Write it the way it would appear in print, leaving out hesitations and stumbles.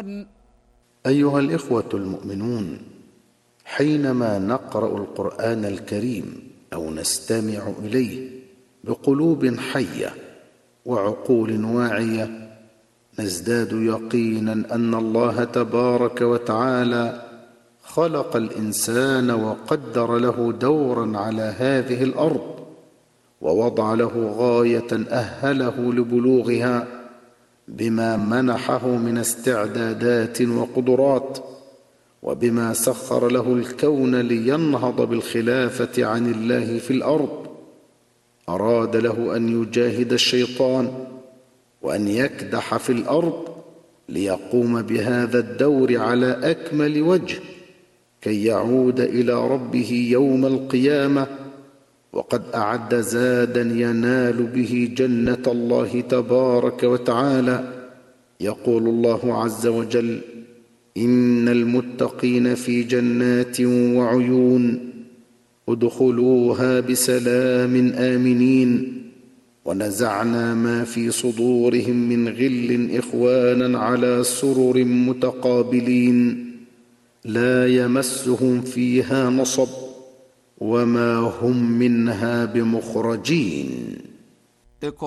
الشيطان. أيها الإخوة المؤمنون، حينما نقرأ القرآن الكريم أو نستمع إليه بقلوب حية وعقول واعية، نزداد يقينا أن الله تبارك وتعالى خلق الإنسان وقدر له دورا على هذه الأرض، ووضع له غاية أهله لبلوغها بما منحه من استعدادات وقدرات، وبما سخر له الكون لينهض بالخلافة عن الله في الأرض. أراد له أن يجاهد الشيطان وأن يكدح في الأرض ليقوم بهذا الدور على أكمل وجه كي يعود إلى ربه يوم القيامة وقد أعد زادا ينال به جنة الله تبارك وتعالى. يقول الله عز وجل: إن المتقين في جنات وعيون ادخلوها بسلام آمنين ونزعنا ما في صدورهم من غل إخوانا على سرر متقابلين لا يمسهم فيها نصب وما هم منها بمخرجين.